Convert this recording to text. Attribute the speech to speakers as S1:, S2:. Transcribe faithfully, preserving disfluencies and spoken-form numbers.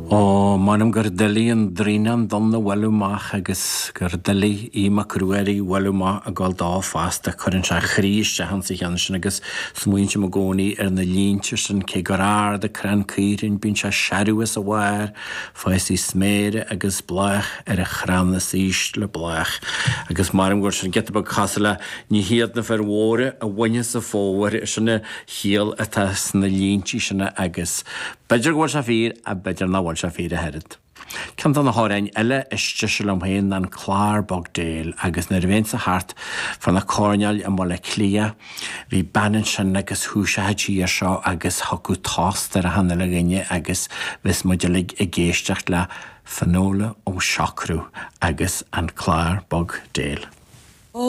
S1: O manam gur dylíon drínan donna walúmach agus gur dylí íma crueri walúma a gáil dá fast a churann se chrís a han sich an sin agus smuointe mo gcónaí ar na línte sin cé gur ard a cran círin bín se seaúas a bhhair fáis í sméire agus blach ar a chranna síist le blach agus maram gur sin get ba casala ní hiad na fer mhóre a bhaine sa fóhar sinna hial atá sna línte sinna agus beidir ghail se fír a beidir na bhail se fír a herid. Cant an na hárain eile iste se lom héin an clár bog déil agus na rhain sa hart fan na córneal a mola clia hí banan sin agus húse hadí ar seo agus hocu tást ar a hanna le gine agus vis muidilig i géisteach le fanóla ó seacrú agus an clár bog déil.